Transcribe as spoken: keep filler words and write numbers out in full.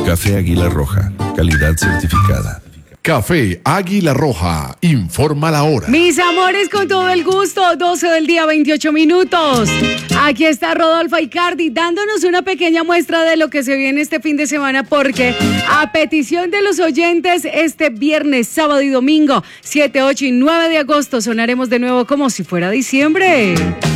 Café Águila Roja, calidad certificada. Café Águila Roja, informa la hora. Mis amores, con todo el gusto, doce del día, veintiocho minutos. Aquí está Rodolfo Icardi dándonos una pequeña muestra de lo que se viene este fin de semana, porque a petición de los oyentes, este viernes, sábado y domingo, siete, ocho y nueve de agosto, sonaremos de nuevo como si fuera diciembre.